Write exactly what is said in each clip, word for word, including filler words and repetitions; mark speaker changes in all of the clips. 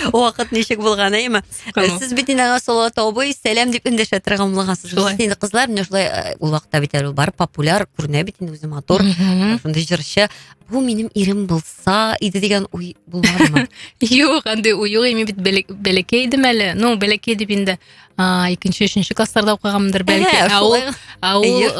Speaker 1: Вакыт ничек булган, әйме? Сез бит инде Салават абый сәлам дип эндәшә торган булгансыз. Инде кызлар менә шулай ул вакытта бит ул бар популяр, күренә бит инде үзе матур. Шундый җырчы. Бу минем ирем булса иде дигән уй булмадымы?
Speaker 2: Юк, анда уй юк, мин бит бәләкәй идем әле. Ну, бәләкәй дип инде икенче, өченче классларда укыганмындыр бәлки. А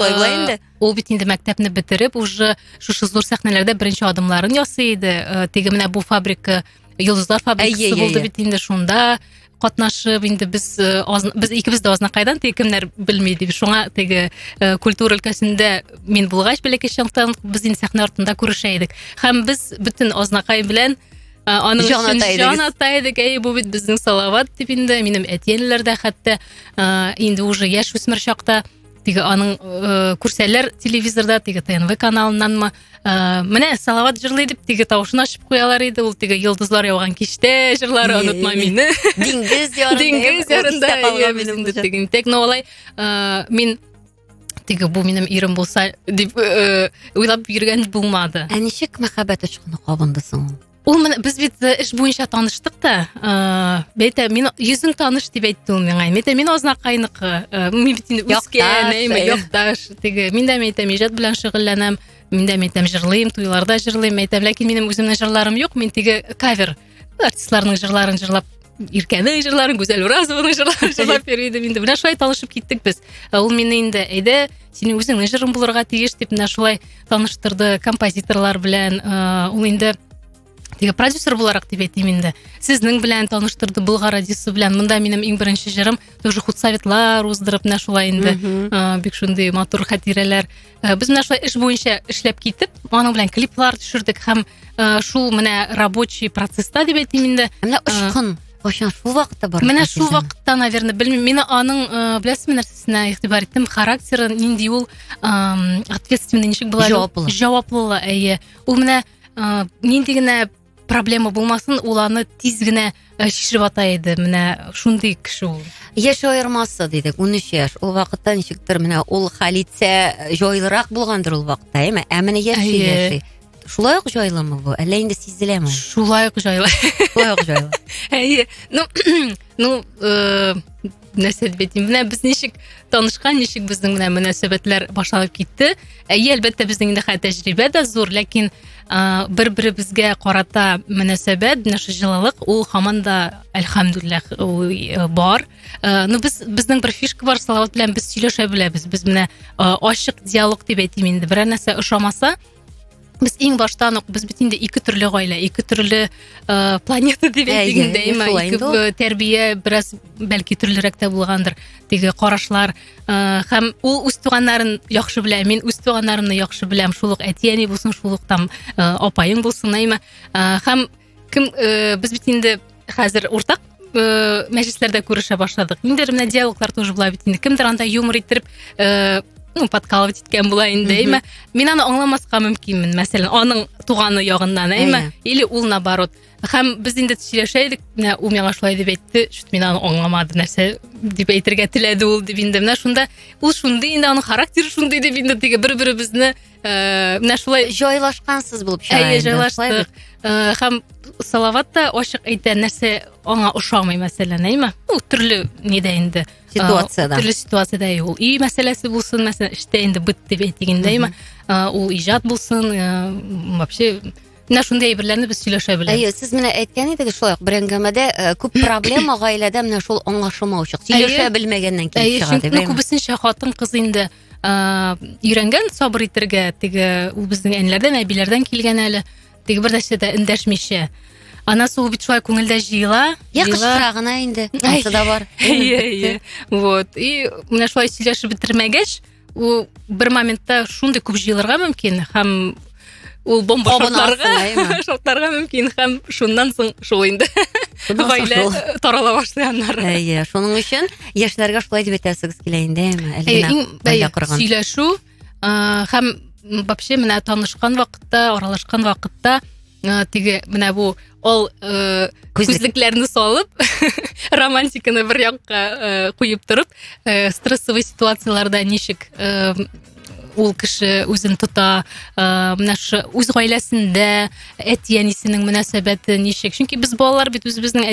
Speaker 2: ул ул бит инде мәктәпне бетереп, уже шушы зур сәхнәләрдә беренче адымларын ясый иде. Теге менә бу фабрика, Йолдызлар фабрикасы булды бит инде шунда. Катнашып инде без без икебез дә азнакайдан кемнәр белми дип шуңа теге культура өлкәсендә мин булгач бәләкәй чактан без инде сәхнә артында күрешә идек. Һәм без бөтен азнакай белән аның җан атайдык. Әй, бу бит безнең Салават дип инде минем әтиәннәр дә хәтта инде уже яшь үсмер чакта теге аның күрсәләр телевизорда, теге Т Н В каналыннанмы менә Салават җырлый дип теге тавышын ачып куялар иде. Ул теге Йолдызлар яуган кичтә җырлары, онытма мине.
Speaker 1: Диңгез ярында.
Speaker 2: Диңгез ярында минем теге тек нолай мин теге бу минем ирем булса дип уйлап йөргән булмады.
Speaker 1: Ә ничек мәхәббәт ачкыны кабынды соң?
Speaker 2: Ул менә без бит эш буенча таныштык та. Бәйтә мин йөзең таныш дип әйтте ул миңа. Мәйтә мин азнакайныкы. Мин бит инде үскән, әйме, якташ. Теге мин дә мәйтәм иҗат белән шөгыльләнәм. Мин дә мәйтәм җырлыйм, туйларда җырлыйм, мәйтәм, ләкин минем үземнең җырларым юк. Мин теге кавер артистларның җырларын җырлап, Иркәнең җырларын, Гүзәл Уразованың җырларын җырлап йөридем инде. Менә шулай танышып киттек без. Ул мине инде әйдә, синең үзеңнең җырың булырга тиеш дип менә шулай таныштырды композиторлар белән. Ул инде теге продюсер буларак дип әйтим инде. Сезнең белән таныштырды, Болгар радиосы белән. Монда минем иң беренче җырым тоже худсоветлар уздырып менә шулай инде. Бик шундый матур хатирәләр. Без менә шулай эш буенча эшләп китеп, аның белән клиплар төшердек һәм шул менә рабочий процесста дип әйтим инде.
Speaker 1: Менә ышкын Ошан шул вакытта бар.
Speaker 2: Менә шул вакытта, наверное, белмим, мин аның беләсезме нәрсәсенә игътибар иттем, характеры нинди ул ответственный ничек була, җаваплы, әйе. Ул менә нинди генә проблема булмасын, ул аны тиз генә шишеп ата иде. Менә шундый кеше ул.
Speaker 1: Яшь аермасы дидек, ун өч яшь. Ул вакытта ничектер менә ул Халитсә җайлырак булгандыр ул вакытта, әйме? Ә менә яшь яшь. Шулай ук җайлымы бу? Әллә инде сизеләме?
Speaker 2: Шулай ук җайлы.
Speaker 1: Шулай ук җайлы.
Speaker 2: Әйе. Ну, ну, нәрсә дип әйтим, менә без ничек танышкан, ничек безнең менә мөнәсәбәтләр башланып китте. Әйе, әлбәттә безнең инде хәтта тәҗрибә дә зур, ләкин бер-беребезгә карата мөнәсәбәт, нәшә җылылык ул һаман да әлхәмдүлилләх бар. Ну, без безнең бер фишка бар, Салават белән без сөйләшә беләбез. Без менә ачык диалог дип әйтим инде. Берәр нәрсә ошамаса, biz иң баштан ук без бит инде ике төрле гаилә, ике төрле планета дип әйтгәндә, ике тәрбия бераз бәлки төрлерәк тә булгандыр. Теге карашлар һәм ул үз туганнарын яхшы белә, мин үз туганнарымны яхшы беләм. Шул ук әти-әни булсын, шул ук там апаең булсын, әйме. Һәм кем без бит инде хәзер уртак мәҗлесләрдә күрешә башладык. Ниндидер менә диалоглар тоже була бит инде. Кемдер анда юмор иттереп ну, подкалывать иткән була инде, әйме. Мин аны аңламаска мөмкинмен, мәсәлән, аның туганы ягыннан, әйме, или ул наоборот. Һәм без инде сөйләшә идек, менә ул миңа шулай дип әйтте, шут мин аны аңламадым, нәрсә дип әйтергә теләде ул дип инде. Менә шунда ул шундый инде, аның характеры шундый дип инде, теге бер-беребезне менә шулай
Speaker 1: җайлашкансыз булып чыга.
Speaker 2: Әйе, җайлаштык. Һәм Салават та ачык әйтә, нәрсә аңа ошамый, мәсәлән, әйме. Ул төрле нидә инде
Speaker 1: ситуациядә.
Speaker 2: Төрле ситуациядә ул и мәсьәләсе булсын, мәсәлән, эштә инде бит дип әйтгәндә, әйме. Ул иҗат булсын, вообще менә шундый әйберләрне без сөйләшә беләбез.
Speaker 1: Әйе, сез менә әйткән идегез шулай ук бер әңгәмәдә күп проблема гаиләдә менә шул аңлашылмаучык, сөйләшә белмәгәннән килеп чыга дип.
Speaker 2: Әйе, күбесенчә хатын кыз инде өйрәнгән сабыр итәргә, теге ул безнең әниләрдән, әбиләрдән килгән әле. Теге бер нәрсә дә эндәшмичә. Анасы ул бит шулай күңелдә җыела,
Speaker 1: якышрагына инде, анысы да бар.
Speaker 2: Әйе, вот. И менә шулай сөйләшеп бетермәгәч, ул бер моментта шундый күп җыелырга мөмкин, һәм ул бомба шатларга, шатларга мөмкин, һәм шуннан соң шул инде гаилә тарала башлаганнар.
Speaker 1: Әйе, шуның өчен яшьләргә шулай дип әйтәсегез килә инде, әллә
Speaker 2: сөйләшү һәм вообще менә танышкан вакытта, аралашкан вакытта теге менә бу ол күзлекләрне салып романтиканы бер якка куеп торып, стрессовый ситуацияларда ничек ул кеше үзен тота, менә үз гаиләсендә әти-әнисенең мөнәсәбәте ничек? Чөнки без балалар бит үзебезнең